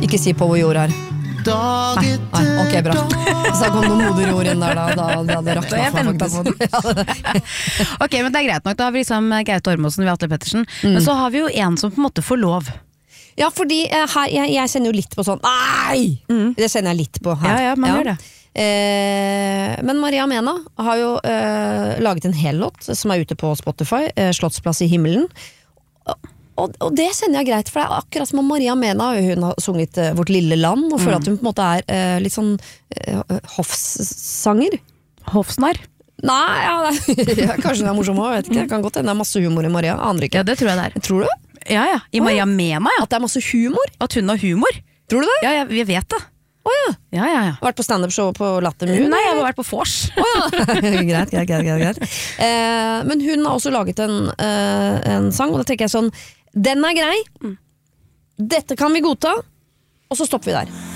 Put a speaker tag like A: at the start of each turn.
A: Ikke si på hvor jord er. Nei, ok, bra. Hvis det kom noen moderord inn der, da hadde det raknet
B: Jeg ventet på den. Ok, men det er greit nok. Da har vi liksom Gaute Ormåsen, vi har Atle Pettersen. Men så har vi jo en som på en måte får lov.
A: Ja, fordi her, jeg kjenner jo litt på sånn Nei! Det kjenner jeg litt på her.
B: Ja, man gjør det.
A: Men Maria Mena har jo laget en hel låt som er ute på Spotify, Slottsplass i himmelen. Og det kjenner jeg greit, for det er akkurat som om Maria Mena, hun har sunget Vårt lille land, og føler at hun på en måte er litt sånn hoffsanger.
B: Hoffsnarr?
A: Nei, kanskje hun er morsom også, jeg vet ikke. Det kan godt hende det er masse humor i Maria, aner ikke.
B: Ja, det tror jeg det er.
A: Tror du?
B: Ja, i Maria Mena, ja.
A: At det er masse humor?
B: At hun har humor?
A: Tror du det?
B: Ja, jeg vet det. Ja.
A: Vært på stand-up-show på Latter Moon?
B: Nei, jeg har vært på Fors.
A: Greit. Men hun har også laget en sang, og da tenker jeg sånn, den er grei, dette kan vi godta, og så stopper vi der.